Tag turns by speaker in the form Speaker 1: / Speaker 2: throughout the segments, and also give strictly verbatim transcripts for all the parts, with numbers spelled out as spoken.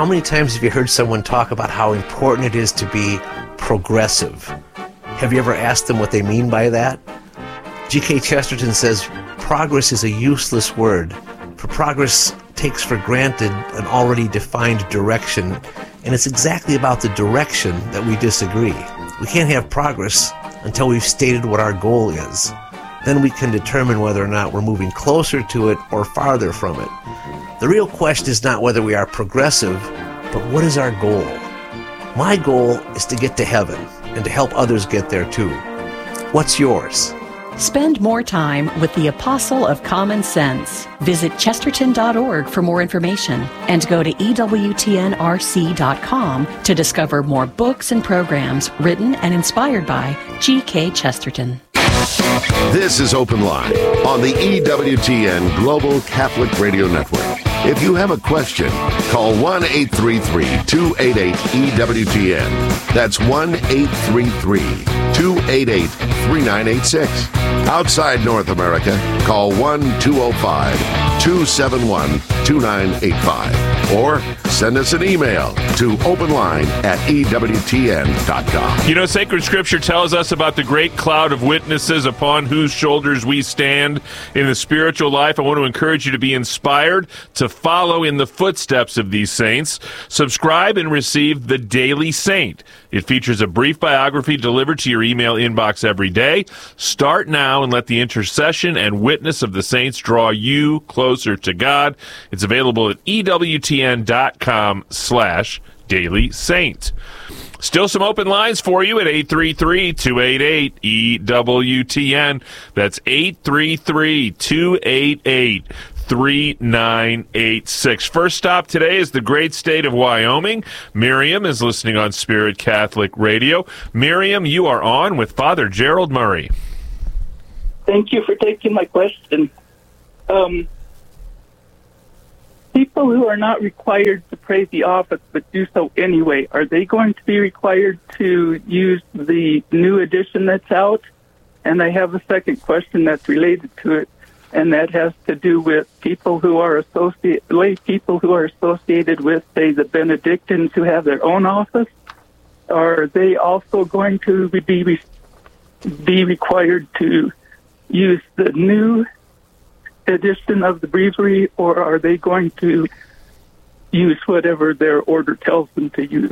Speaker 1: How many times have you heard someone talk about how important it is to be progressive? Have you ever asked them what they mean by that? G K Chesterton says, progress is a useless word, for progress takes for granted an already defined direction, and it's exactly about the direction that we disagree. We can't have progress until we've stated what our goal is. Then we can determine whether or not we're moving closer to it or farther from it. The real question is not whether we are progressive, but what is our goal? My goal is to get to heaven and to help others get there too. What's yours?
Speaker 2: Spend more time with the Apostle of Common Sense. Visit chesterton dot org for more information and go to E W T N R C dot com to discover more books and programs written and inspired by G K Chesterton.
Speaker 3: This is Open Line on the E W T N Global Catholic Radio Network. If you have a question, call one eight three three, two eight eight, E W T N. That's one eight three three, two eight eight, three nine eight six. Outside North America, call one two oh five, two seven one, two nine eight five. Or send us an email to openline at E W T N dot com.
Speaker 4: You know, Sacred Scripture tells us about the great cloud of witnesses upon whose shoulders we stand in the spiritual life. I want to encourage you to be inspired to follow in the footsteps of these saints. Subscribe and receive The Daily Saint. It features a brief biography delivered to your email inbox every day. Start now and let the intercession and witness of the saints draw you closer to God. It's available at E W T N dot com slash Daily Saint. Still some open lines for you at eight three three, two eight eight, E W T N. That's eight three three, two eight eight, three nine eight six. First stop today is the great state of Wyoming. Miriam is listening on Spirit Catholic Radio. Miriam, you are on with Father Gerald Murray.
Speaker 5: Thank you for taking my question. Um, people who are not required to pray the office but do so anyway, are they going to be required to use the new edition that's out? And I have a second question that's related to it, and that has to do with people who are associate, lay people who are associated with, say, the Benedictines who have their own office. Are they also going to be be required to use the new edition of the breviary, or are they going to use whatever their order tells them to use?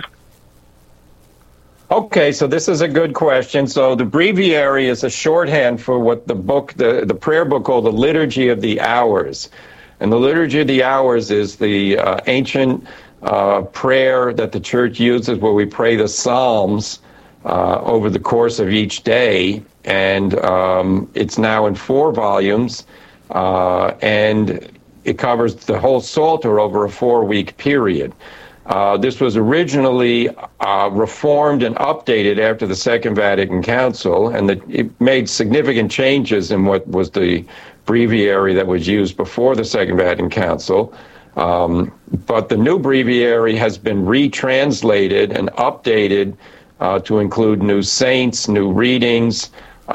Speaker 6: Okay, so this is a good question. So the breviary is a shorthand for what the book, the, the prayer book called the Liturgy of the Hours. And the Liturgy of the Hours is the uh, ancient uh, prayer that the Church uses where we pray the Psalms uh, over the course of each day. And um, it's now in four volumes, uh, and it covers the whole Psalter over a four-week period. Uh, this was originally uh, reformed and updated after the Second Vatican Council, and the, it made significant changes in what was the breviary that was used before the Second Vatican Council. Um, but the new breviary has been retranslated and updated uh, to include new saints, new readings,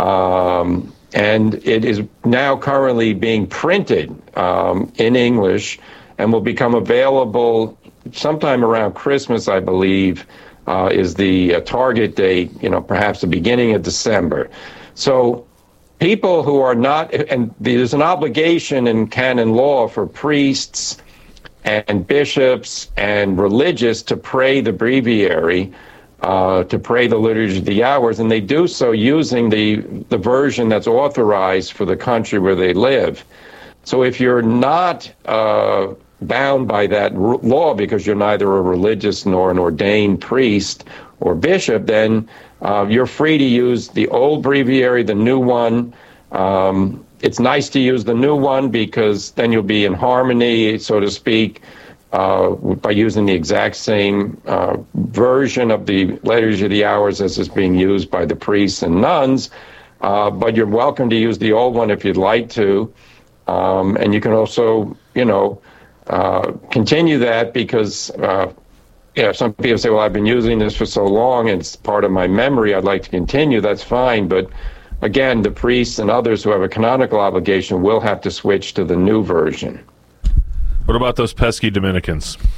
Speaker 6: um, and it is now currently being printed um, in English and will become available sometime around Christmas, I believe, uh, is the uh, target date, you know, perhaps the beginning of December. So people who are not, and there's an obligation in canon law for priests and bishops and religious to pray the breviary, uh, to pray the Liturgy of the Hours, and they do so using the, the version that's authorized for the country where they live. So if you're not uh, bound by that r- law because you're neither a religious nor an ordained priest or bishop, then uh, you're free to use the old breviary, the new one. Um, it's nice to use the new one because then you'll be in harmony, so to speak, uh, by using the exact same uh, version of the Liturgy of the Hours as is being used by the priests and nuns. Uh, but you're welcome to use the old one if you'd like to. Um, and you can also, you know, uh, continue that because, uh, you know, some people say, well, I've been using this for so long, and it's part of my memory, I'd like to continue. That's fine. But again, the priests and others who have a canonical obligation will have to switch to the new version.
Speaker 4: What about those pesky Dominicans?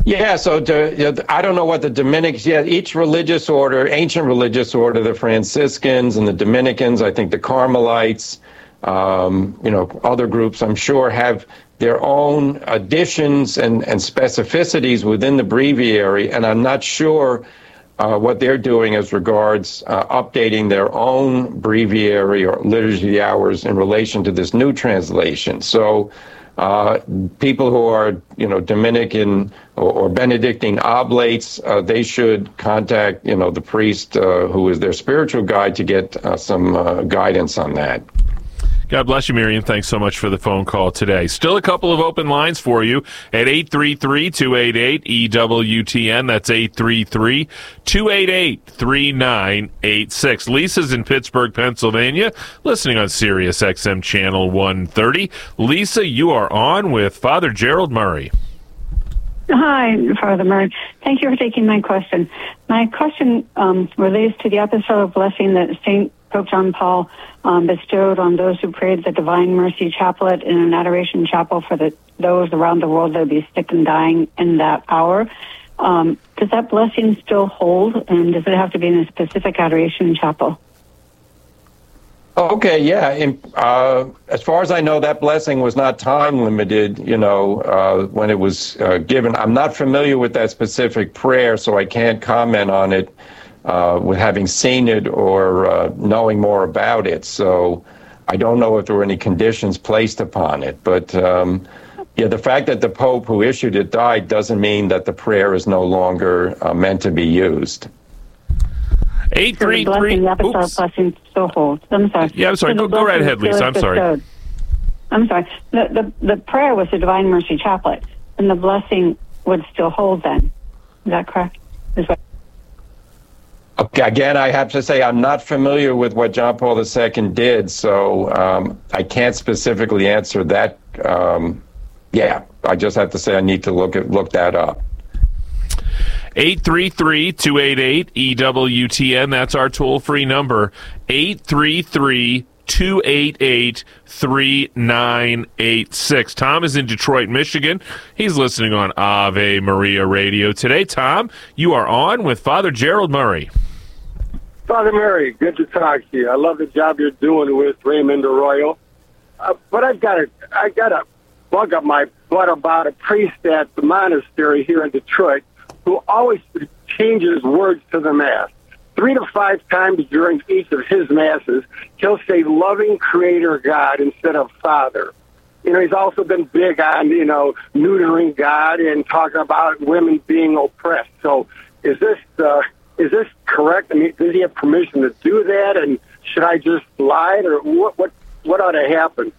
Speaker 6: Yeah, so to, I don't know what the Dominicans, yeah, each religious order, ancient religious order, the Franciscans and the Dominicans, I think the Carmelites, um, you know, other groups, I'm sure, have their own additions and, and specificities within the breviary, and I'm not sure uh, what they're doing as regards uh, updating their own breviary or liturgy of the hours in relation to this new translation. So Uh, people who are, you know, Dominican or, or Benedictine oblates, uh, they should contact, you know, the priest uh, who is their spiritual guide to get uh, some uh, guidance on that.
Speaker 4: God bless you, Miriam. Thanks so much for the phone call today. Still a couple of open lines for you at eight three three, two eight eight, E W T N. That's eight three three, two eight eight, three nine eight six. Lisa's in Pittsburgh, Pennsylvania, listening on Sirius X M Channel one thirty. Lisa, you are on with Father Gerald Murray.
Speaker 7: Hi, Father Murray. Thank you for taking my question. My question um, relates to the apostolic blessing that Saint Pope John Paul um, bestowed on those who prayed the Divine Mercy Chaplet in an adoration chapel for the, those around the world that would be sick and dying in that hour. Um, does that blessing still hold, and does it have to be in a specific adoration chapel?
Speaker 6: Okay, yeah. In, uh, as far as I know, that blessing was not time limited, you know, uh, when it was uh, given. I'm not familiar with that specific prayer, so I can't comment on it uh, with having seen it or uh, knowing more about it. So I don't know if there were any conditions placed upon it. But, um, yeah, the fact that the Pope who issued it died doesn't mean that the prayer is no longer uh, meant to be used.
Speaker 4: Eight three
Speaker 7: so
Speaker 4: three.
Speaker 7: The apostolic blessing still holds. I'm sorry.
Speaker 4: Yeah, I'm sorry.
Speaker 7: So
Speaker 4: go, go right ahead, Lisa. I'm sorry.
Speaker 7: Bestowed. I'm sorry. The, the the prayer was the Divine Mercy Chaplet, and the blessing would still hold then. Is that correct? Is what...
Speaker 6: Okay. Again, I have to say I'm not familiar with what John Paul the Second did, so um, I can't specifically answer that. Um, yeah, I just have to say I need to look at look that up.
Speaker 4: eight three three, two eight eight, E W T N. That's our toll-free number. eight three three, two eight eight, three nine eight six. Tom is in Detroit, Michigan. He's listening on Ave Maria Radio today. Tom, you are on with Father Gerald Murray.
Speaker 8: Father Murray, good to talk to you. I love the job you're doing with Raymond Arroyo. Uh, but I've got a, I got a bug up my butt about a priest at the monastery here in Detroit who always changes words to the Mass. Three to five times during each of his Masses, he'll say loving Creator God instead of Father. You know, he's also been big on, you know, neutering God and talking about women being oppressed. So is this uh, is this correct? I mean, does he have permission to do that? And should I just lie? Or what, what, what ought to happen?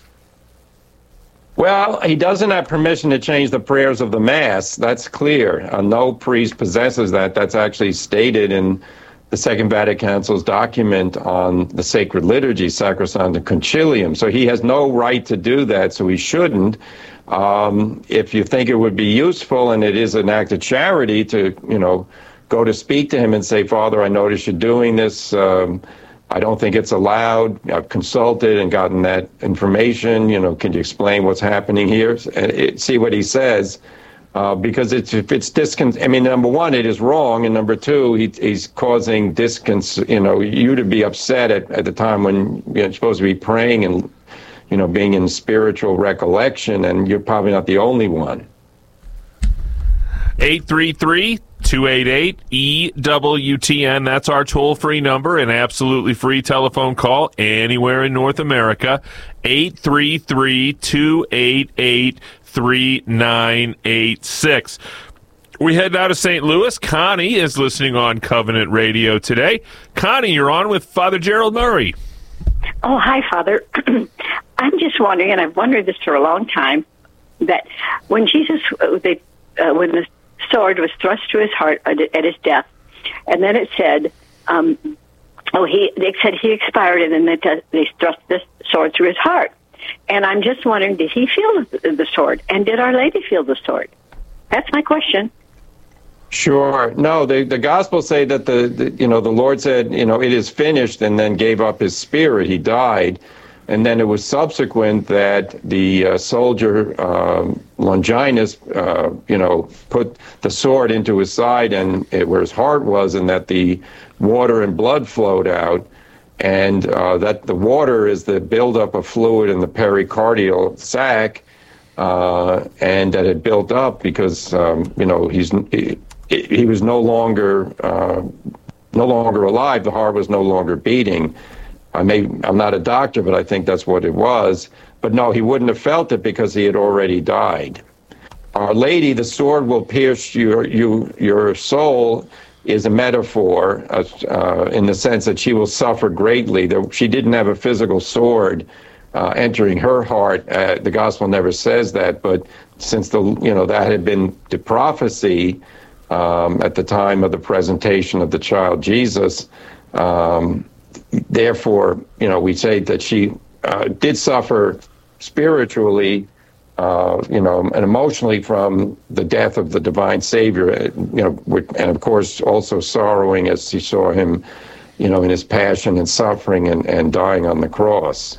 Speaker 6: Well, he doesn't have permission to change the prayers of the Mass. That's clear. Uh, no priest possesses that. That's actually stated in the Second Vatican Council's document on the sacred liturgy, Sacrosanctum Concilium. So he has no right to do that, so he shouldn't. Um, if you think it would be useful, and it is an act of charity to, you know, go to speak to him and say, Father, I notice you're doing this. Um, I don't think it's allowed. I've consulted and gotten that information. You know, can you explain what's happening here? And it, see what he says. Uh, because it's, if it's discon, I mean, number one, it is wrong, and number two, he, he's causing discon, you know, you to be upset at, at the time when you're supposed to be praying and, you know, being in spiritual recollection, and you're probably not the only one.
Speaker 4: eight three three, two eight eight, E W T N. That's our toll-free number, an absolutely free telephone call anywhere in North America. eight three three, two eight eight, three nine eight six. We head now to Saint Louis. Connie is listening on Covenant Radio today. Connie, you're on with Father Gerald Murray.
Speaker 9: Oh, hi, Father. I'm just wondering, and I've wondered this for a long time, that when Jesus, uh, they, uh, when the sword was thrust to his heart at his death, and then it said, um, oh, he, they said he expired, and then they, they thrust the sword through his heart. And I'm just wondering, did he feel the sword? And did Our Lady feel the sword? That's my question.
Speaker 6: Sure. No, the, the Gospels say that the, the, you know, the Lord said, you know, it is finished, and then gave up his spirit. He died. And then it was subsequent that the uh, soldier um, Longinus, uh, you know, put the sword into his side and it, where his heart was, and that the water and blood flowed out, and uh, that the water is the buildup of fluid in the pericardial sac, uh, and that it built up because um, you know he's he, he was no longer uh, no longer alive. The heart was no longer beating. I may, I'm not a doctor, but I think that's what it was. But no, he wouldn't have felt it because he had already died. Our Lady, the sword will pierce your you, your soul, is a metaphor uh, uh, in the sense that she will suffer greatly. There, she didn't have a physical sword uh, entering her heart. Uh, the gospel never says that, but since the you know that had been the prophecy um, at the time of the presentation of the child Jesus. Um, Therefore, you know, we say that she uh, did suffer spiritually, uh, you know, and emotionally from the death of the divine Savior, you know, and of course also sorrowing as she saw him, you know, in his passion and suffering and, and dying on the cross.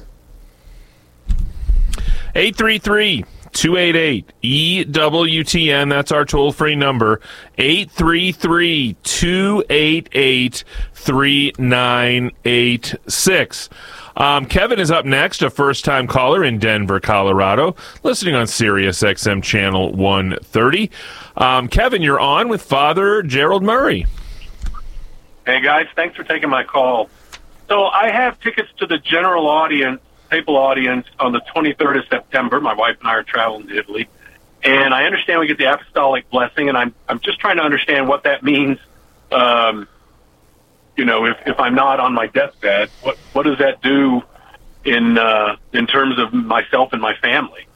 Speaker 4: eight three three, two eight eight, E W T N, that's our toll-free number, eight three three, two eight eight, three nine eight six. Um, Kevin is up next, a first-time caller in Denver, Colorado, listening on Sirius X M Channel one thirty. Um, Kevin, you're on with Father Gerald Murray.
Speaker 10: Hey, guys, thanks for taking my call. So I have tickets to the general audience, papal audience, on the twenty-third of September. My wife and I are traveling to Italy. And I understand we get the apostolic blessing, and I'm I'm just trying to understand what that means. Um, you know, if, if I'm not on my deathbed, what what does that do in uh, in terms of myself and my family?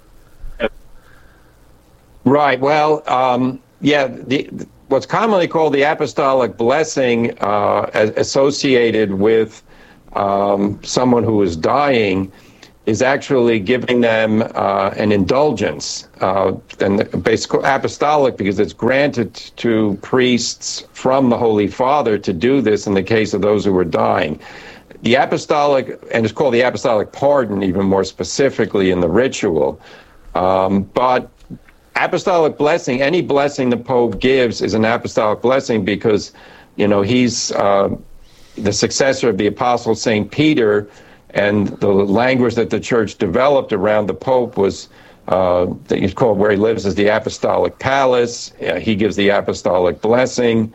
Speaker 6: Right. Well, um, yeah, the, what's commonly called the apostolic blessing uh, associated with um, someone who is dying is actually giving them uh, an indulgence, uh, and basically apostolic because it's granted to priests from the Holy Father to do this in the case of those who are dying. The apostolic, and it's called the apostolic pardon even more specifically in the ritual, um, but apostolic blessing, any blessing the Pope gives is an apostolic blessing because, you know, he's uh, the successor of the Apostle Saint Peter, and the language that the Church developed around the Pope was uh, that you call where he lives is the Apostolic Palace. Uh, he gives the apostolic blessing.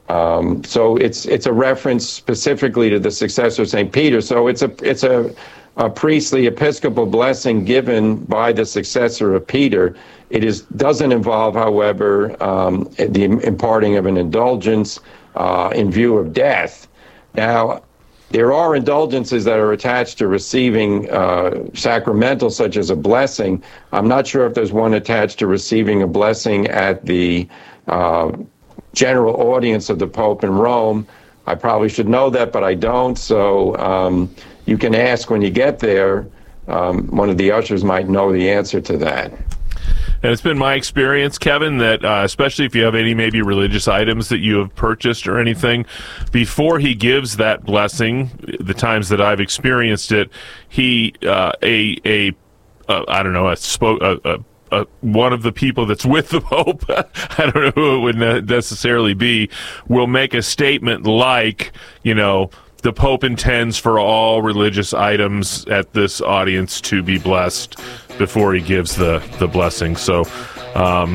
Speaker 6: Um, so it's it's a reference specifically to the successor of Saint Peter. So it's a it's a, a priestly episcopal blessing given by the successor of Peter. It is doesn't involve, however, um, the imparting of an indulgence uh, in view of death. Now, there are indulgences that are attached to receiving uh, sacramental, such as a blessing. I'm not sure if there's one attached to receiving a blessing at the uh, general audience of the Pope in Rome. I probably should know that, but I don't. So um, you can ask when you get there. Um, one of the ushers might know the answer to that.
Speaker 4: And it's been my experience, Kevin, that uh, especially if you have any maybe religious items that you have purchased or anything, before he gives that blessing, the times that I've experienced it, he uh, a a uh, I don't know a spoke a, a, a one of the people that's with the Pope, I don't know who it would necessarily be, will make a statement like, you know, the Pope intends for all religious items at this audience to be blessed before he gives the, the blessing. So um,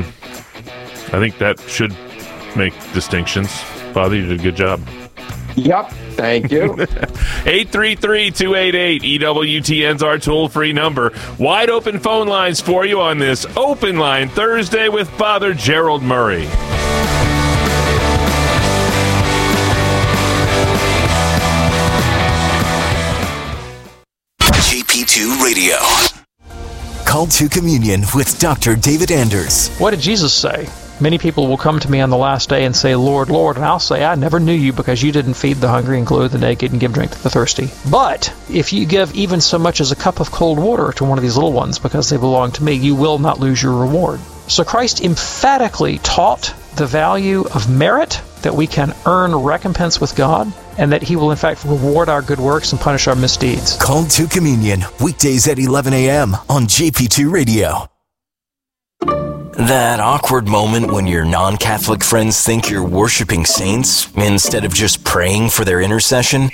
Speaker 4: I think that should make distinctions. Father, you did a good job.
Speaker 6: Yep. Thank you.
Speaker 4: eight three three, two eight eight, E W T N's our toll-free number. Wide open phone lines for you on this Open Line Thursday with Father Gerald Murray.
Speaker 11: G P two Radio. Call to Communion with Doctor David Anders.
Speaker 12: What did Jesus say? Many people will come to me on the last day and say, Lord, Lord, and I'll say, I never knew you because you didn't feed the hungry and clothe the naked and give drink to the thirsty. But if you give even so much as a cup of cold water to one of these little ones because they belong to me, you will not lose your reward. So Christ emphatically taught the value of merit, that we can earn recompense with God, and that He will in fact reward our good works and punish our misdeeds.
Speaker 11: Called to Communion, weekdays at eleven a.m. on J P two Radio. That awkward moment when your non-Catholic friends think you're worshiping saints instead of just praying for their intercession?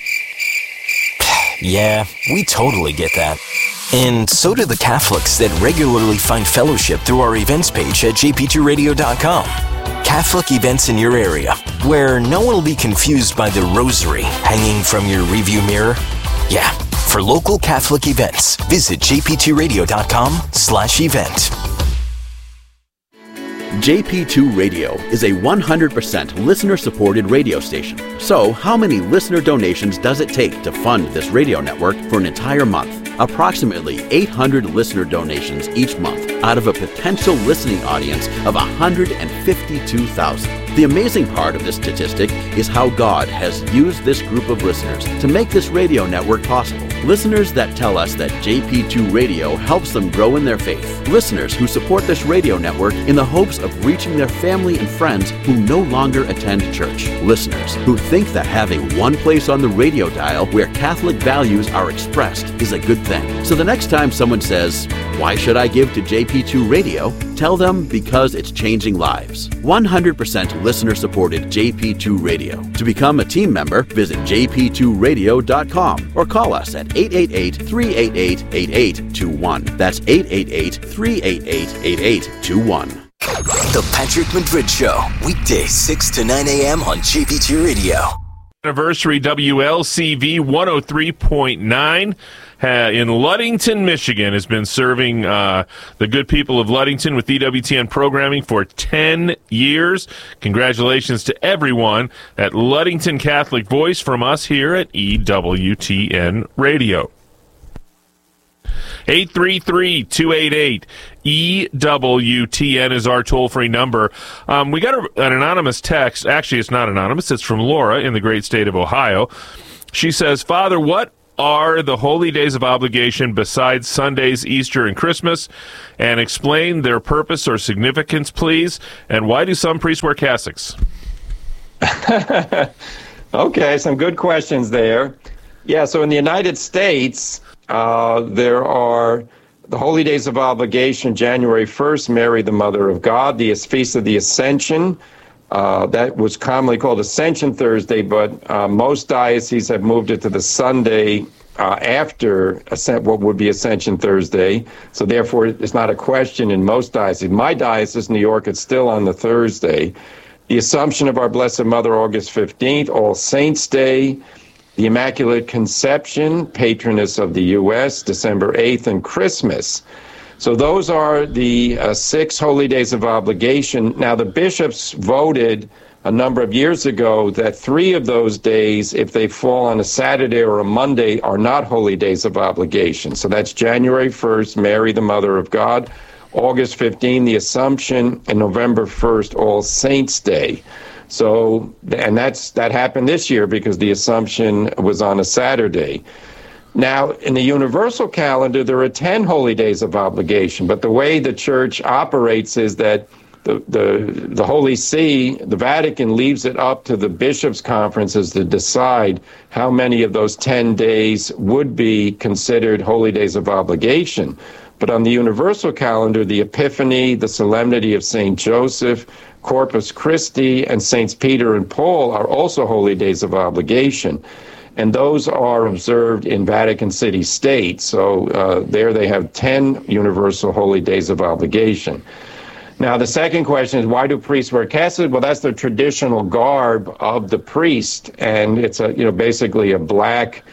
Speaker 11: Yeah, we totally get that. And so do the Catholics that regularly find fellowship through our events page at j p two radio dot com. Catholic events in your area, where no one will be confused by the rosary hanging from your review mirror. Yeah, for local Catholic events, visit j p two radio dot com slash event.
Speaker 13: J P two Radio is a one hundred percent listener-supported radio station. So, how many listener donations does it take to fund this radio network for an entire month? Approximately eight hundred listener donations each month out of a potential listening audience of one hundred fifty-two thousand. The amazing part of this statistic is how God has used this group of listeners to make this radio network possible. Listeners that tell us that J P two Radio helps them grow in their faith. Listeners who support this radio network in the hopes of reaching their family and friends who no longer attend church. Listeners who think that having one place on the radio dial where Catholic values are expressed is a good thing. So the next time someone says, "Why should I give to J P two Radio?" tell them because it's changing lives. one hundred percent listener-supported J P two Radio. To become a team member, visit j p two radio dot com or call us at eight eight eight, three eight eight, eight eight two one. That's eight eight eight, three eight eight, eight eight two one.
Speaker 11: The Patrick Madrid Show, weekdays six to nine a.m. on J P two Radio.
Speaker 4: Anniversary W L C V one oh three point nine uh, in Ludington, Michigan, has been serving uh, the good people of Ludington with E W T N programming for ten years. Congratulations to everyone at Ludington Catholic Voice from us here at E W T N Radio. eight three three, two eight eight, E W T N is our toll-free number. Um, we got a, an anonymous text. Actually, it's not anonymous. It's from Laura in the great state of Ohio. She says, "Father, what are the holy days of obligation besides Sundays, Easter, and Christmas? And explain their purpose or significance, please. And why do some priests wear cassocks?"
Speaker 6: Okay, some good questions there. Yeah, so in the United States, uh, there are the holy days of obligation. January first, Mary, the Mother of God, the Feast of the Ascension. Uh, that was commonly called Ascension Thursday, but uh, most dioceses have moved it to the Sunday uh, after Ascent, what would be Ascension Thursday. So therefore, it's not a question in most dioceses. My diocese, New York, it's still on the Thursday. The Assumption of our Blessed Mother, August fifteenth, All Saints' Day, the Immaculate Conception, patroness of the U S, December eighth, and Christmas. So those are the uh, six holy days of obligation. Now, the bishops voted a number of years ago that three of those days, if they fall on a Saturday or a Monday, are not holy days of obligation. So that's January first, Mary, the Mother of God, August fifteenth, the Assumption, and November first, All Saints' Day. So, and that's that happened this year because the Assumption was on a Saturday. Now, in the universal calendar, there are ten holy days of obligation, but the way the Church operates is that the, the, the Holy See, the Vatican, leaves it up to the bishops' conferences to decide how many of those ten days would be considered holy days of obligation. But on the universal calendar, the Epiphany, the Solemnity of Saint Joseph, Corpus Christi, and Saints Peter and Paul are also holy days of obligation. And those are observed in Vatican City State. So uh, there they have ten universal holy days of obligation. Now, the second question is, why do priests wear cassocks? Well, that's the traditional garb of the priest. And it's a, you know, basically a black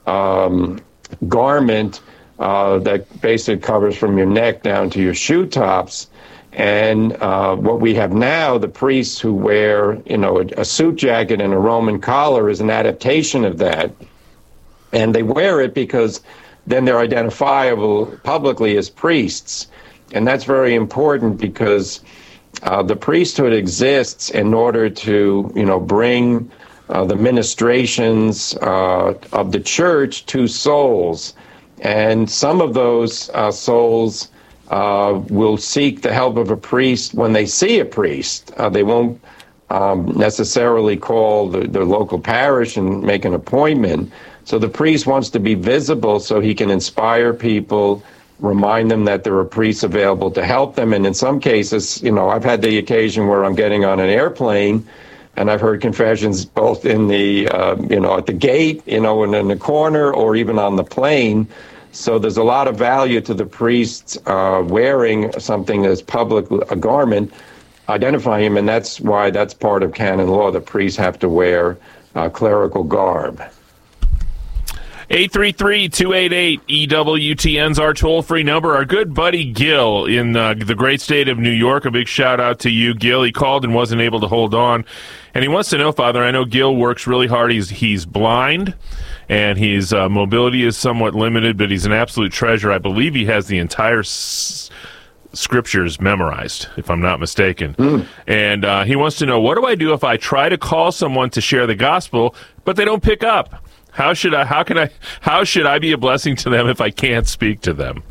Speaker 6: um, garment uh, that basically covers from your neck down to your shoe tops. And uh, what we have now, the priests who wear, you know, a, a suit jacket and a Roman collar is an adaptation of that. And they wear it because then they're identifiable publicly as priests. And that's very important because uh, the priesthood exists in order to, you know, bring uh, the ministrations uh, of the church to souls. And some of those uh, souls Uh, will seek the help of a priest when they see a priest. Uh, they won't um, necessarily call the, the local parish and make an appointment. So the priest wants to be visible so he can inspire people, remind them that there are priests available to help them. And in some cases, you know, I've had the occasion where I'm getting on an airplane and I've heard confessions both in the, uh, you know, at the gate, you know, and in the corner, or even on the plane. So there's a lot of value to the priests uh, wearing something as public, a garment, identifying him, and that's why that's part of canon law. The priests have to wear uh, clerical garb.
Speaker 4: eight three three, two eight eight, E W T N's our toll-free number. Our good buddy Gil in uh, the great state of New York, a big shout-out to you, Gil. He called and wasn't able to hold on. And he wants to know, Father, I know Gil works really hard. He's he's blind, and his uh, mobility is somewhat limited, but he's an absolute treasure. I believe he has the entire s- scriptures memorized, if I'm not mistaken. Mm. And uh, he wants to know, what do I do if I try to call someone to share the gospel, but they don't pick up? How should I? How can I? How should I be a blessing to them if I can't speak to them?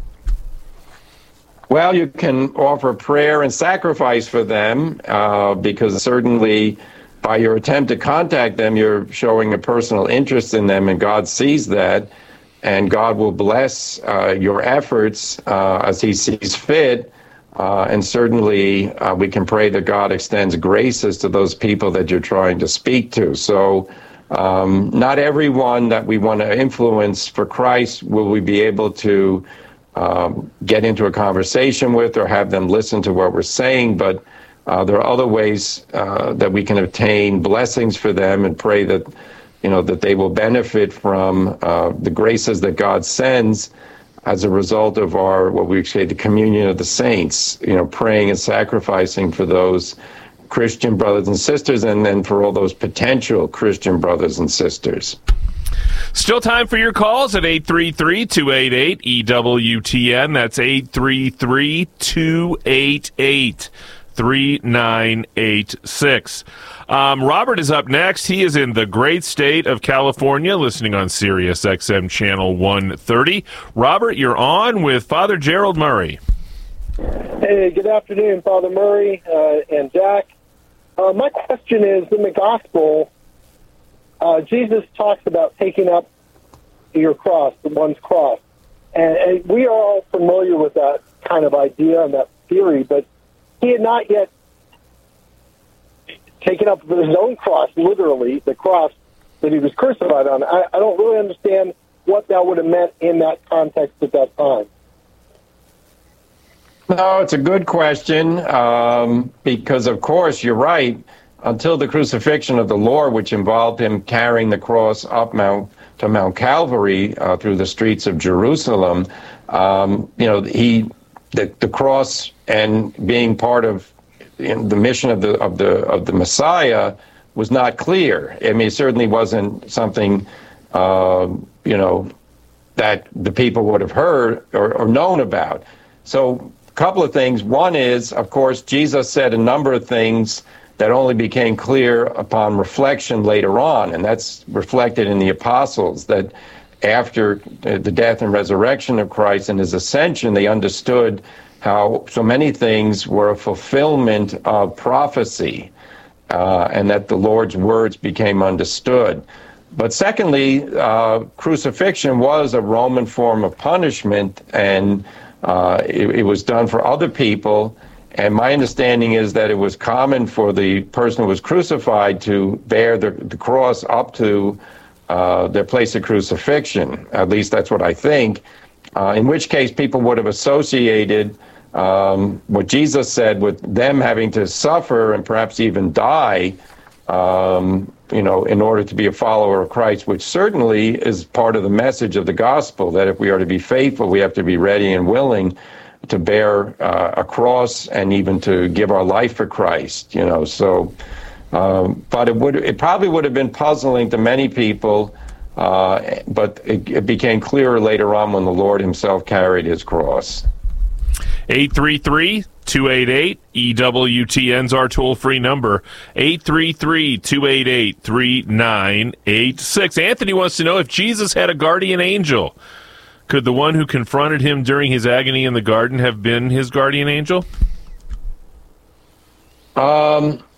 Speaker 6: Well, you can offer prayer and sacrifice for them, uh, because certainly by your attempt to contact them, you're showing a personal interest in them, and God sees that, and God will bless uh, your efforts uh, as He sees fit. Uh, and certainly, uh, we can pray that God extends graces to those people that you're trying to speak to. So. Um, not everyone that we want to influence for Christ will we be able to um, get into a conversation with or have them listen to what we're saying, but uh, there are other ways uh, that we can obtain blessings for them and pray that, you know, that they will benefit from uh, the graces that God sends as a result of our, what we say, the communion of the saints, you know, praying and sacrificing for those Christian brothers and sisters, and then for all those potential Christian brothers and sisters.
Speaker 4: Still time for your calls at eight three three, two eight eight, E W T N. That's eight three three, two eight eight, three nine eight six. Um, Robert is up next. He is in the great state of California, listening on Sirius X M Channel one thirty. Robert, you're on with Father Gerald Murray.
Speaker 14: Hey, good afternoon, Father Murray uh, and Jack. Uh, my question is, in the gospel, uh, Jesus talks about taking up your cross, the one's cross. And, and we are all familiar with that kind of idea and that theory, but he had not yet taken up his own cross, literally, the cross that he was crucified on. I, I don't really understand what that would have meant in that context at that time.
Speaker 6: No, it's a good question, um, because, of course, you're right. Until the crucifixion of the Lord, which involved him carrying the cross up Mount to Mount Calvary uh, through the streets of Jerusalem, um, you know, he the, the cross and being part of you know, the mission of the of the of the Messiah was not clear. I mean, it certainly wasn't something uh, you know that the people would have heard or, or known about. So. Couple of things. One is, of course, Jesus said a number of things that only became clear upon reflection later on, and that's reflected in the apostles, that after the death and resurrection of Christ and his ascension, they understood how so many things were a fulfillment of prophecy, uh, and that the Lord's words became understood. But secondly, uh, crucifixion was a Roman form of punishment, and Uh, it, it was done for other people, and my understanding is that it was common for the person who was crucified to bear the, the cross up to uh, their place of crucifixion. At least that's what I think. Uh, in which case, people would have associated um, what Jesus said with them having to suffer and perhaps even die, um, you know, in order to be a follower of Christ, which certainly is part of the message of the gospel, that if we are to be faithful, we have to be ready and willing to bear uh, a cross and even to give our life for Christ, you know. So, um, but it would, it probably would have been puzzling to many people, uh, but it, it became clearer later on when the Lord himself carried his cross.
Speaker 4: eight three three, two eight eight, E W T N's our toll-free number, eight three three, two eight eight, three nine eight six. Anthony wants to know, if Jesus had a guardian angel, could the one who confronted him during his agony in the garden have been his guardian angel?
Speaker 6: Um,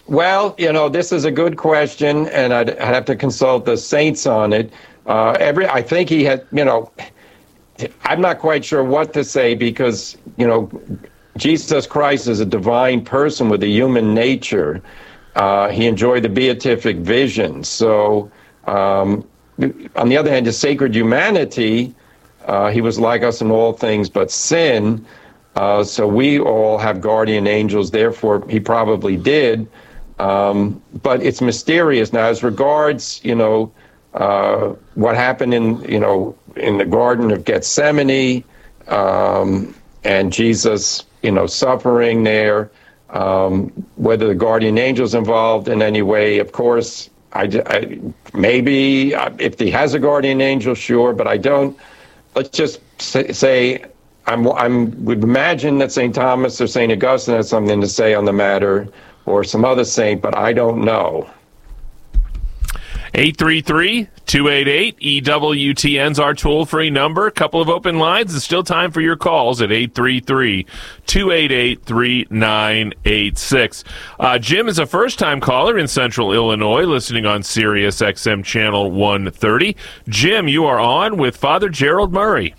Speaker 6: Well, you know, this is a good question, and I'd, I'd have to consult the saints on it. Uh, every, I think he had, you know, I'm not quite sure what to say because, you know, Jesus Christ is a divine person with a human nature. Uh, he enjoyed the beatific vision. So, um, on the other hand, his sacred humanity, uh, he was like us in all things but sin. Uh, so we all have guardian angels. Therefore, he probably did. Um, but it's mysterious. Now, as regards, you know, uh, what happened in, you know, in the Garden of Gethsemane, um, and Jesus, you know, suffering there, um, whether the guardian angel's involved in any way, of course, I, I, maybe if he has a guardian angel, sure, but I don't. Let's just say, say I'm, I'm would imagine that Saint Thomas or Saint Augustine has something to say on the matter, or some other saint, but I don't know.
Speaker 4: eight three three, two eight eight, E W T N's our toll-free number. A couple of open lines. There's still time for your calls at eight three three, two eight eight, three nine eight six. Uh, Jim is a first-time caller in Central Illinois, listening on Sirius X M Channel one thirty. Jim, you are on with Father Gerald Murray.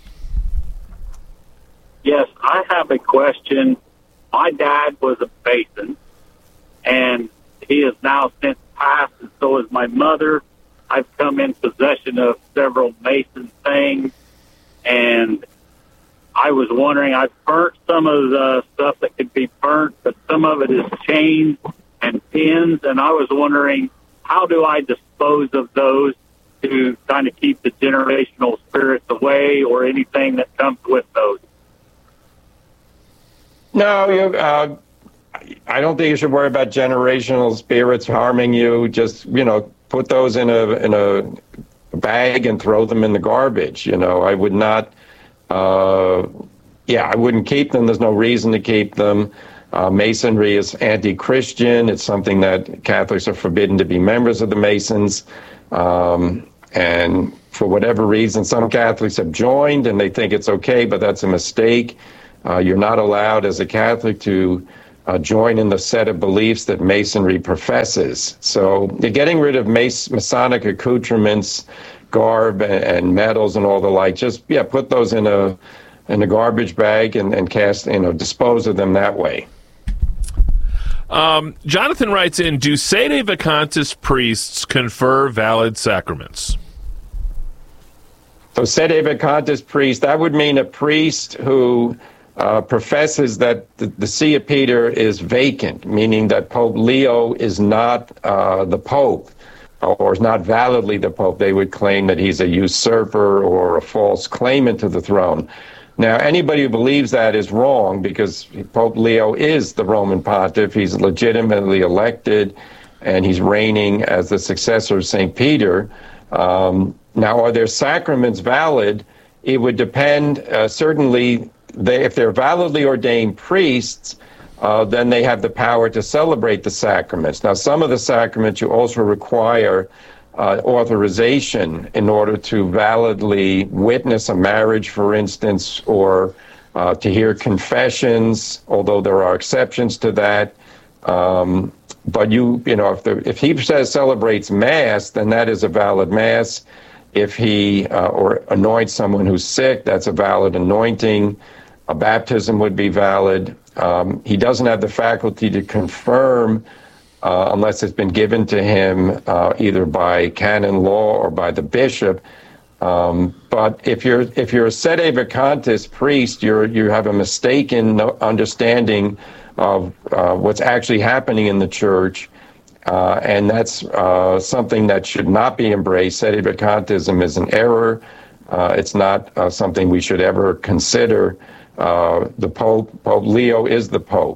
Speaker 15: Yes, I have a question. My dad was a Mason, and he is now since passed, and so is my mother. I've come in possession of several Mason things, and I was wondering, I've burnt some of the stuff that could be burnt, but some of it is chains and pins, and I was wondering, how do I dispose of those to kind of keep the generational spirits away or anything that comes with those?
Speaker 6: No, you, uh, I don't think you should worry about generational spirits harming you. Just, you know, put those in a in a bag and throw them in the garbage. You know, I would not, uh, yeah, I wouldn't keep them. There's no reason to keep them. Uh, Masonry is anti-Christian. It's something that Catholics are forbidden to be members of the Masons. Um, and for whatever reason, some Catholics have joined and they think it's okay, but that's a mistake. Uh, you're not allowed as a Catholic to uh, join in the set of beliefs that Masonry professes. So you're getting rid of Mas- Masonic accoutrements, garb, and, and medals and all the like. Just, yeah, put those in a in a garbage bag and, and cast, you know, dispose of them that way.
Speaker 4: Um, Jonathan writes in, do sede vacantis priests confer valid sacraments?
Speaker 6: So sede vacantis priest, that would mean a priest who uh, professes that the, the See of Peter is vacant, meaning that Pope Leo is not uh, the Pope, or is not validly the Pope. They would claim that he's a usurper or a false claimant to the throne. Now, anybody who believes that is wrong, because Pope Leo is the Roman pontiff. He's legitimately elected, and he's reigning as the successor of Saint Peter. Um, now, are their sacraments valid? It would depend. Uh, certainly, they, if they're validly ordained priests, uh, then they have the power to celebrate the sacraments. Now, some of the sacraments you also require Uh, authorization in order to validly witness a marriage, for instance, or uh, to hear confessions, although there are exceptions to that. Um, but you, you know, if, the, if he says celebrates Mass, then that is a valid Mass. If he uh, or anoints someone who's sick, that's a valid anointing. A baptism would be valid. Um, he doesn't have the faculty to confirm Uh, unless it's been given to him uh, either by canon law or by the bishop. Um, but if you're if you're a sede vacantis priest, you're you have a mistaken understanding of uh, what's actually happening in the church, uh, and that's uh, something that should not be embraced. Sede vacantism is an error. Uh, it's not uh, something we should ever consider. Uh, the Pope, Pope Leo, is the Pope.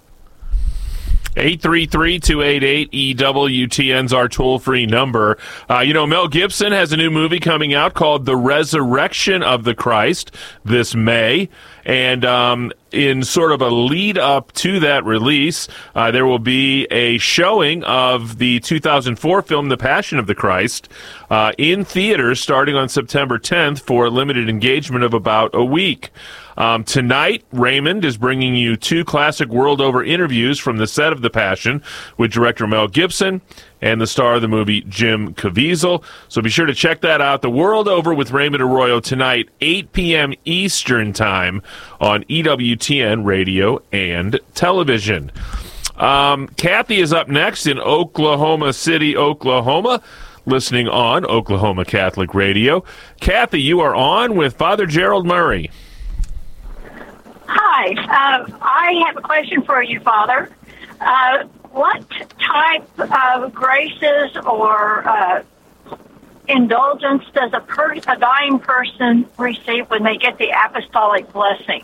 Speaker 4: eight three three, two eight eight, E W T N's our toll-free number. Uh, you know, Mel Gibson has a new movie coming out called The Resurrection of the Christ this May. And um, in sort of a lead-up to that release, uh, there will be a showing of the two thousand four film The Passion of the Christ uh, in theaters starting on September tenth for a limited engagement of about a week. Um, tonight, Raymond is bringing you two classic World Over interviews from the set of The Passion with director Mel Gibson and the star of the movie, Jim Caviezel. So be sure to check that out. The World Over with Raymond Arroyo tonight, eight p.m. Eastern Time on E W T N Radio and Television. Um, Kathy is up next in Oklahoma City, Oklahoma, listening on Oklahoma Catholic Radio. Kathy, you are on with Father Gerald Murray.
Speaker 16: Hi. Uh, I have a question for you, Father. Uh, what type of graces or uh, indulgence does a, per- a dying person receive when they get the apostolic blessing?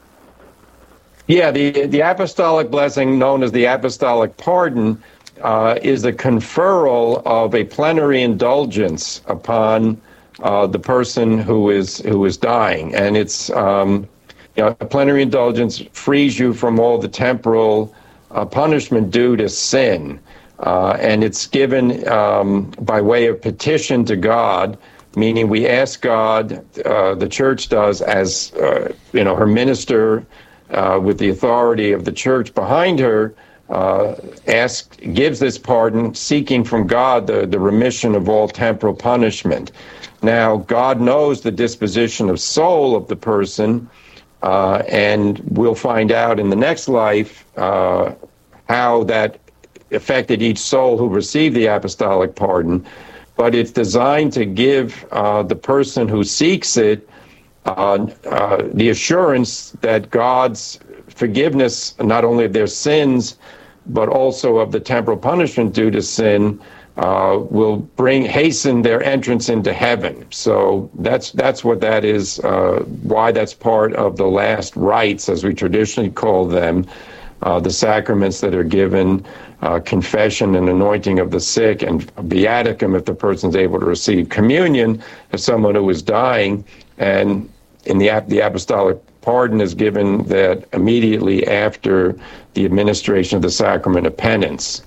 Speaker 6: Yeah, the, the apostolic blessing, known as the apostolic pardon, uh, is the conferral of a plenary indulgence upon uh, the person who is who is dying. And it's um, you know, a plenary indulgence frees you from all the temporal uh, punishment due to sin. Uh, and it's given um, by way of petition to God, meaning we ask God, uh, the church does, as uh, you know, her minister, Uh, with the authority of the church behind her, uh, ask, gives this pardon, seeking from God the, the remission of all temporal punishment. Now, God knows the disposition of soul of the person, uh, and we'll find out in the next life uh, how that affected each soul who received the apostolic pardon. But it's designed to give uh, the person who seeks it Uh, uh, the assurance that God's forgiveness, not only of their sins, but also of the temporal punishment due to sin, uh, will bring hasten their entrance into heaven. So that's that's what that is. Uh, why that's part of the last rites, as we traditionally call them, uh, the sacraments that are given, uh, confession and anointing of the sick, and viaticum if the person's able to receive communion as someone who is dying. And in the the apostolic pardon is given that immediately after the administration of the sacrament of penance.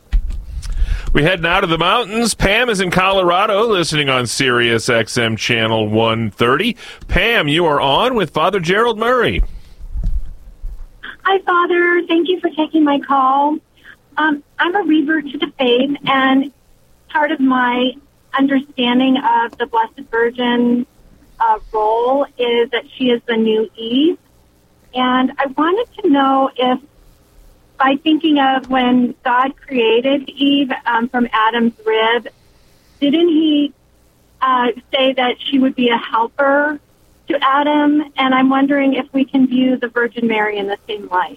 Speaker 4: We head now to the mountains. Pam is in Colorado, listening on Sirius X M channel one thirty. Pam, you are on with Father Gerald Murray.
Speaker 17: Hi, Father. Thank you for taking my call. Um, I'm a revert to the faith, and part of my understanding of the Blessed Virgin Uh, role is that she is the new Eve. And I wanted to know if, by thinking of when God created Eve um, from Adam's rib, didn't he uh, say that she would be a helper to Adam? And I'm wondering if we can view the Virgin Mary in the same light.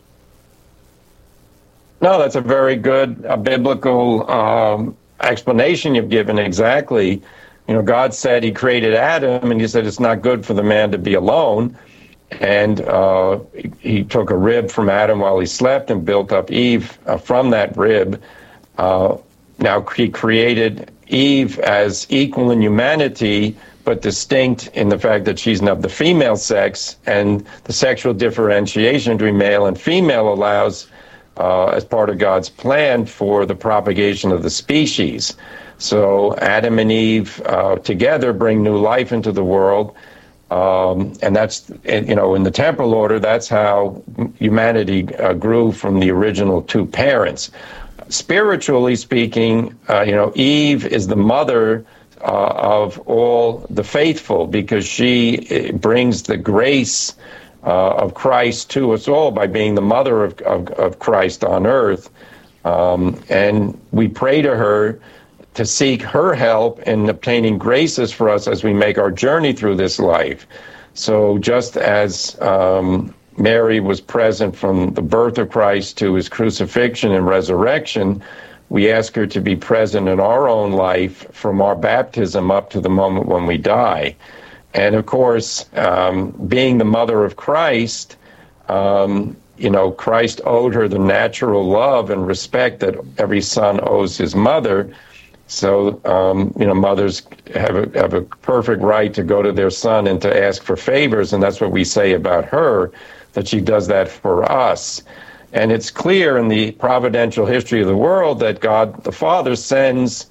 Speaker 6: No, that's a very good uh, biblical um, explanation you've given exactly. You know, God said he created Adam, and he said it's not good for the man to be alone. And uh, he, he took a rib from Adam while he slept and built up Eve uh, from that rib. Uh, now, he created Eve as equal in humanity, but distinct in the fact that she's of the female sex, and the sexual differentiation between male and female allows, uh, as part of God's plan, for the propagation of the species. So Adam and Eve uh, together bring new life into the world, um, and that's, you know, in the temporal order, that's how humanity uh, grew from the original two parents. Spiritually speaking, uh, you know, Eve is the mother uh, of all the faithful, because she brings the grace uh, of Christ to us all by being the mother of, of, of Christ on earth. Um, and we pray to her to seek her help in obtaining graces for us as we make our journey through this life. So just as um, Mary was present from the birth of Christ to his crucifixion and resurrection, we ask her to be present in our own life from our baptism up to the moment when we die. And of course, um, being the mother of Christ, um, you know, Christ owed her the natural love and respect that every son owes his mother. So, um, you know, mothers have a, have a perfect right to go to their son and to ask for favors, and that's what we say about her, that she does that for us. And it's clear in the providential history of the world that God the Father sends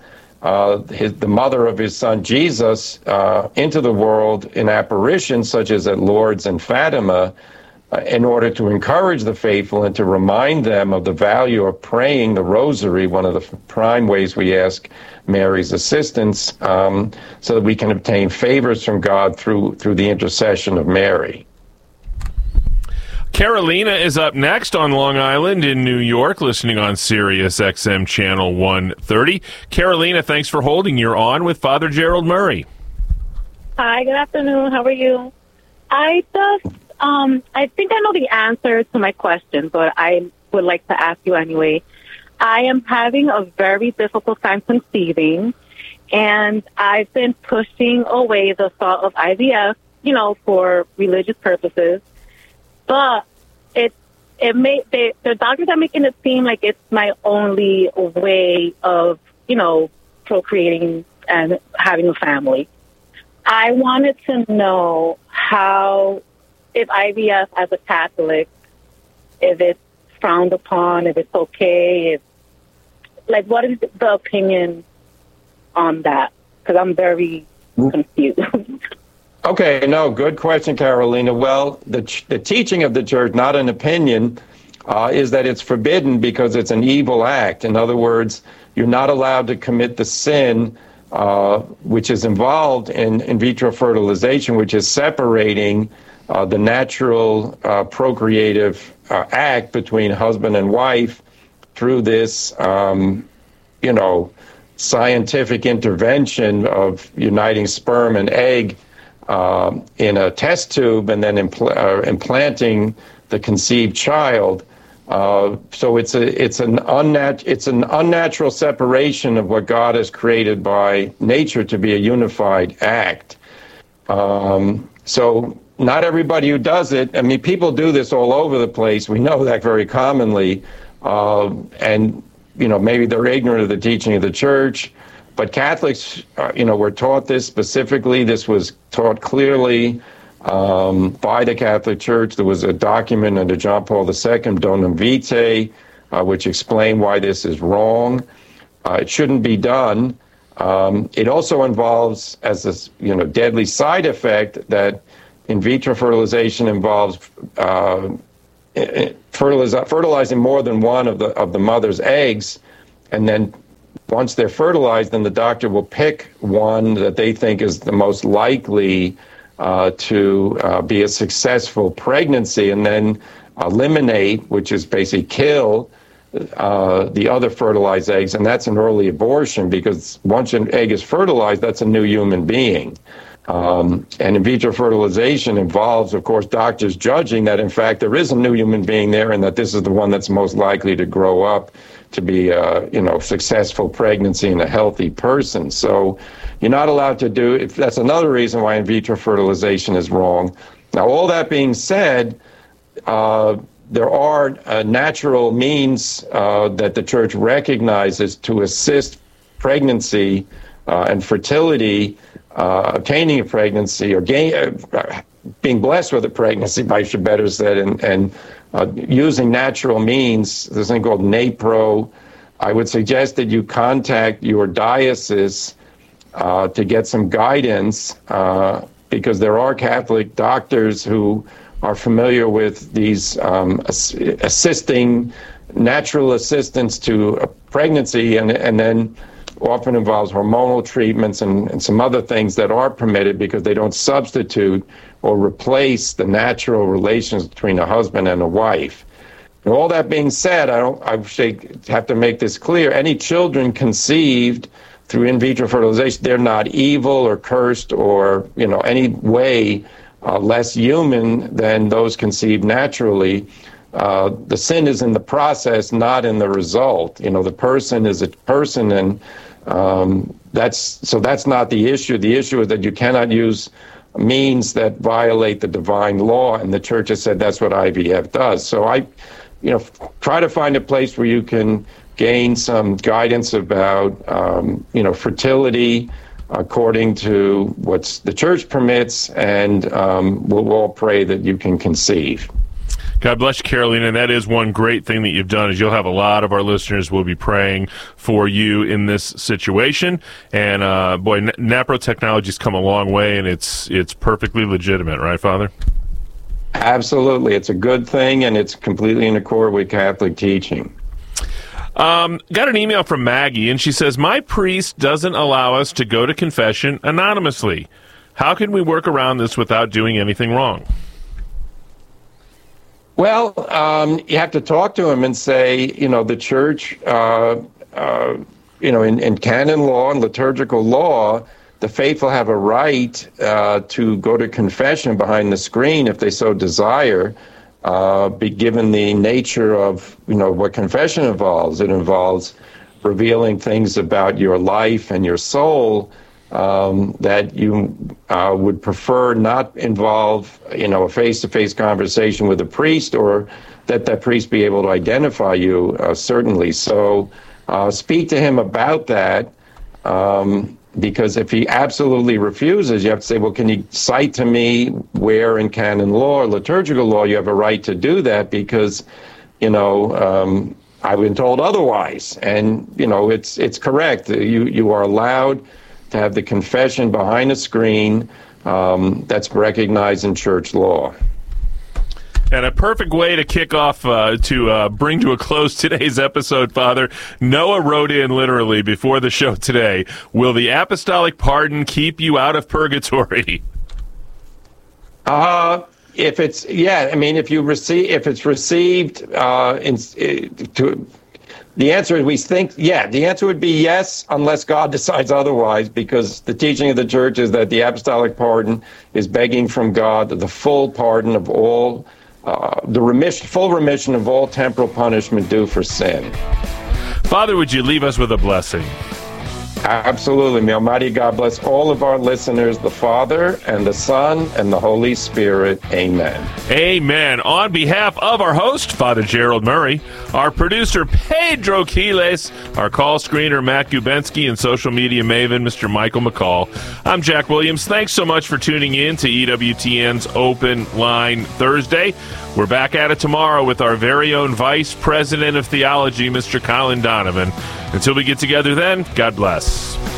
Speaker 6: uh, his, the mother of his son Jesus uh, into the world in apparitions such as at Lourdes and Fatima, uh, in order to encourage the faithful and to remind them of the value of praying the rosary, one of the prime ways we ask Mary's assistance, um, so that we can obtain favors from God through through the intercession of Mary.
Speaker 4: Carolina is up next on Long Island in New York, listening on Sirius X M Channel one thirty. Carolina, thanks for holding. You're on with Father Gerald Murray.
Speaker 18: Hi, good afternoon. How are you? I just, um, I think I know the answer to my question, but I would like to ask you anyway. I am having a very difficult time conceiving, and I've been pushing away the thought of I V F, you know, for religious purposes. But it it may they, the doctors are making it seem like it's my only way of, you know, procreating and having a family. I wanted to know how, if I V F as a Catholic, if it's frowned upon, if it's okay, if, like, what is the opinion on that? Because I'm very confused.
Speaker 6: Okay, no, good question, Carolina. Well, the ch- the teaching of the church, not an opinion, uh, is that it's forbidden because it's an evil act. In other words, you're not allowed to commit the sin uh, which is involved in in vitro fertilization, which is separating uh, the natural uh, procreative uh, act between husband and wife through this, um, you know, scientific intervention of uniting sperm and egg Uh, in a test tube and then impl- uh, implanting the conceived child. Uh, so it's a it's an unnat- it's an unnatural separation of what God has created by nature to be a unified act. Um, so not everybody who does it. I mean, people do this all over the place. We know that very commonly, uh, and you know maybe they're ignorant of the teaching of the church. But Catholics, uh, you know, were taught this specifically. This was taught clearly um, by the Catholic Church. There was a document under John Paul the Second, Donum Vitae, uh, which explained why this is wrong. Uh, it shouldn't be done. Um, it also involves, as a you know deadly side effect, that in vitro fertilization involves uh, fertiliz- fertilizing more than one of the of the mother's eggs, and then once they're fertilized, then the doctor will pick one that they think is the most likely uh, to uh, be a successful pregnancy, and then eliminate, which is basically kill, uh, the other fertilized eggs. And that's an early abortion, because once an egg is fertilized, that's a new human being. Um, and in vitro fertilization involves, of course, doctors judging that, in fact, there is a new human being there and that this is the one that's most likely to grow up to be a, you know, successful pregnancy and a healthy person. So you're not allowed to do it. That's another reason why in vitro fertilization is wrong. Now, all that being said, uh, there are uh, natural means uh, that the church recognizes to assist pregnancy uh, and fertility, uh, obtaining a pregnancy or gain, uh, being blessed with a pregnancy, I should better said, and, and uh, using natural means. There's a thing called NAPRO. I would suggest that you contact your diocese uh, to get some guidance, uh, because there are Catholic doctors who are familiar with these um, ass- assisting, natural assistance to a pregnancy, and, and then often involves hormonal treatments and, and some other things that are permitted because they don't substitute or replace the natural relations between a husband and a wife. And all that being said, I don't. I have to make this clear. Any children conceived through in vitro fertilization, they're not evil or cursed or, you know, any way uh, less human than those conceived naturally. Uh, the sin is in the process, not in the result. You know, the person is a person, and um, that's so that's not the issue. The issue is that you cannot use means that violate the divine law, and the church has said that's what I V F does. So I, you know, try to find a place where you can gain some guidance about, um, you know, fertility according to what the church permits, and um, we'll all pray that you can conceive.
Speaker 4: God bless you, Carolina. And that is one great thing that you've done is you'll have a lot of our listeners will be praying for you in this situation. And, uh, boy, N- NAPRO Technology's come a long way, and it's it's perfectly legitimate, right, Father?
Speaker 6: Absolutely. It's a good thing, and it's completely in accord with Catholic teaching.
Speaker 4: Um, got an email from Maggie, and she says, my priest doesn't allow us to go to confession anonymously. How can we work around this without doing anything wrong?
Speaker 6: Well, um, you have to talk to him and say, you know, the church, uh, uh, you know, in, in canon law and liturgical law, the faithful have a right uh, to go to confession behind the screen if they so desire. Uh, be given the nature of, you know, what confession involves. It involves revealing things about your life and your soul um, that you uh, would prefer not involve, you know, a face-to-face conversation with a priest, or that that priest be able to identify you, uh, certainly. So uh, speak to him about that. Um, Because if he absolutely refuses, you have to say, well, can you cite to me where in canon law or liturgical law you have a right to do that? Because, you know, um, I've been told otherwise. And, you know, it's it's correct. You, you are allowed to have the confession behind a screen um, that's recognized in church law.
Speaker 4: And a perfect way to kick off, uh, to uh, bring to a close today's episode, Father. Noah wrote in literally before the show today, will the apostolic pardon keep you out of purgatory?
Speaker 6: Uh, if it's, yeah, I mean, if you receive, if it's received, uh, in, to, the answer is we think, yeah, the answer would be yes, unless God decides otherwise, because the teaching of the church is that the apostolic pardon is begging from God the full pardon of all Uh, the remission, full remission of all temporal punishment due for sin.
Speaker 4: Father, would you leave us with a blessing?
Speaker 6: Absolutely. May Almighty God bless all of our listeners, the Father and the Son and the Holy Spirit. Amen.
Speaker 4: Amen. On behalf of our host, Father Gerald Murray, our producer, Pedro Quiles, our call screener, Matt Gubensky, and social media maven, Mister Michael McCall, I'm Jack Williams. Thanks so much for tuning in to E W T N's Open Line Thursday. We're back at it tomorrow with our very own Vice President of Theology, Mister Colin Donovan. Until we get together then, God bless.